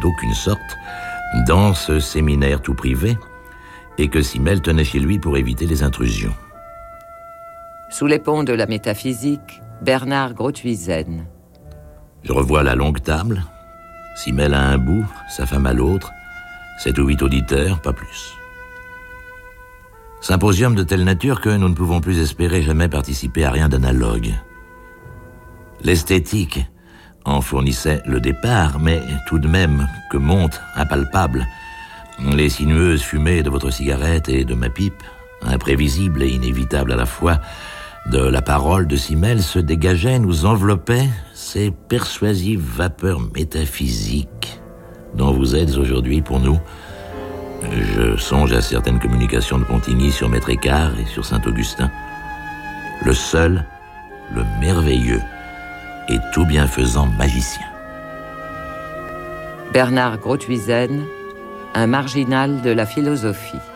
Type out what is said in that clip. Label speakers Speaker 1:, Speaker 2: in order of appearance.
Speaker 1: d'aucune sorte dans ce séminaire tout privé et que Simmel tenait chez lui pour éviter les intrusions.
Speaker 2: Sous les ponts de la métaphysique, Bernard Grothuizen.
Speaker 1: Je revois la longue table, Simmel à un bout, sa femme à l'autre, 7 ou 8 auditeurs, pas plus. Symposium de telle nature que nous ne pouvons plus espérer jamais participer à rien d'analogue. L'esthétique en fournissait le départ, mais tout de même que montent, impalpables, les sinueuses fumées de votre cigarette et de ma pipe, imprévisibles et inévitables à la fois, de la parole de Simmel se dégageaient, nous enveloppaient ces persuasives vapeurs métaphysiques dont vous êtes aujourd'hui pour nous. Je songe à certaines communications de Pontigny sur Maître Écart et sur Saint-Augustin. Le seul, le merveilleux et tout bienfaisant magicien.
Speaker 2: Bernard Grothuizen, un marginal de la philosophie.